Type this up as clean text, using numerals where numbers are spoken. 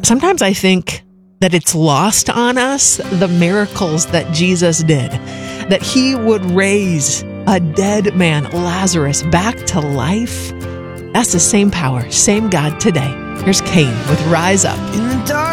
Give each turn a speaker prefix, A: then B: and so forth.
A: Sometimes I think that it's lost on us, the miracles that Jesus did, that he would raise a dead man, Lazarus, back to life. That's the same power, same God today. Here's Cain with Rise Up.
B: In the dark.